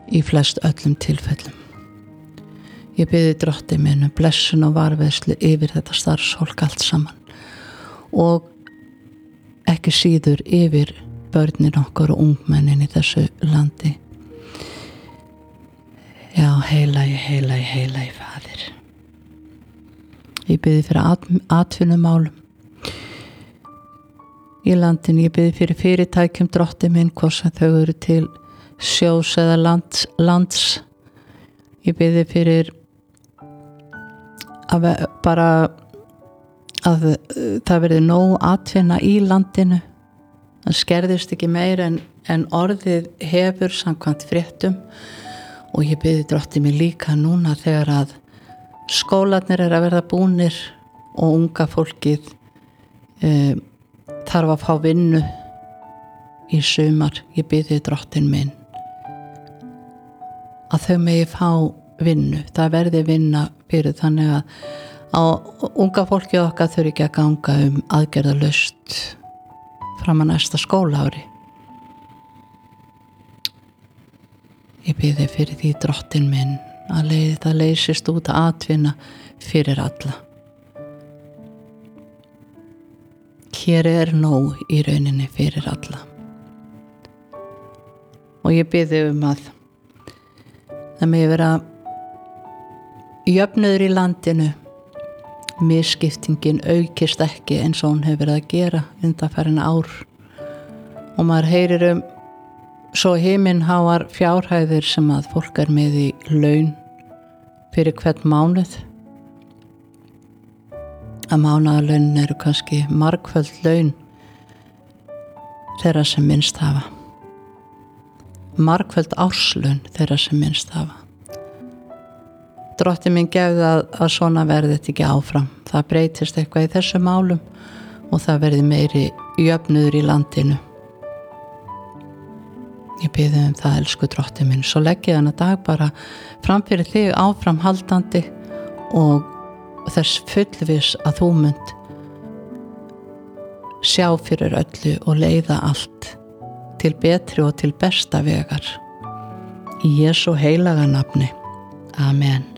í flest öllum tilfellum. Ég biði Drottinn minn blessun og varðveislu yfir þetta starfsfólk allt saman og ekki síður yfir börnin okkar og ungmennin í þessu landi. Já, heilagi Faðir. Ég biði fyrir atvinnumálum í landinu, ég biði fyrir fyrirtækjum Drottinn minn, hvort sem þau eru til sjós eða lands. Ég biði fyrir að það verði nóg atvinna í landinu. Það skerðist ekki meir en orðið hefur samkvæmt fréttum, og ég biði Drottinn minn líka núna þegar að skólarnir að verða búnir og unga fólkið þarf að fá vinnu í sumar. Ég biði Drottinn minn að þau megi fá vinnu, það verði vinna fyrir, þannig að unga fólkið okkar þurfi ekki að ganga aðgerðalaust fram að næsta skólaári. Ég biði fyrir því Drottinn minn að það leysist út að atvinna fyrir alla. Hér nóg í rauninni fyrir alla. Og ég biði að það megi vera jöfnuður í landinu, misskiptingin aukist ekki eins og hún hefur verið að gera undanfarin ár, og maður heyrir svo himinháar fjárhæðir sem að fólk með í laun fyrir hvern mánuð, að mánaðarlaunin eru kannski margföld laun þeirra sem minnst hafa, margföld árslaun þeirra sem minnst hafa. Drottinn minn gefði að svona verði þetta ekki áfram. Það breytist eitthvað í þessum málum og það verði meiri jöfnuður í landinu. Ég biði það, elsku Drottinn minn. Svo legg ég þennan dag bara fram fyrir þig áframhaldandi og þess fullviss að þú munt sjá fyrir öllu og leiða allt til betri og til besta vegar. Í Jesú heilaga nafni. Amen.